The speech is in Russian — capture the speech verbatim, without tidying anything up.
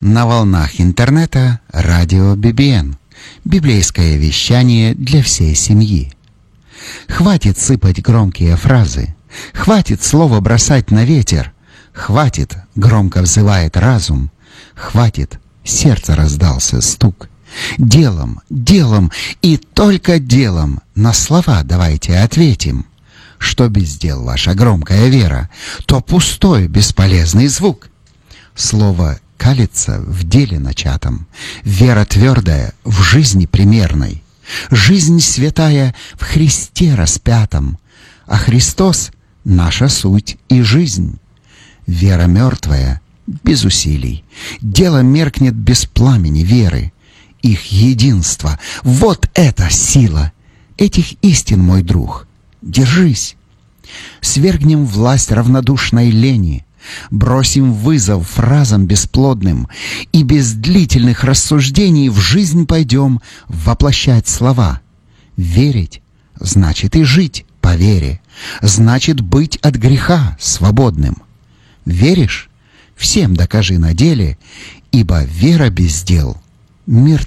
На волнах интернета радио би би эн. Библейское вещание для всей семьи. Хватит сыпать громкие фразы. Хватит слово бросать на ветер. Хватит, громко взывает разум. Хватит, сердце раздался стук. Делом, делом и только делом на слова давайте ответим. Что без дел ваша громкая вера, то пустой бесполезный звук. Слово калится в деле начатом, вера твердая в жизни примерной, жизнь святая в Христе распятом, а Христос — наша суть и жизнь. Вера мертвая без усилий, дело меркнет без пламени веры. Их единство — вот эта сила! Этих истин, мой друг, держись! Свергнем власть равнодушной лени, бросим вызов фразам бесплодным и без длительных рассуждений в жизнь пойдем воплощать слова. Верить — значит и жить по вере, значит быть от греха свободным. Веришь? Всем докажи на деле, ибо вера без дел мертва.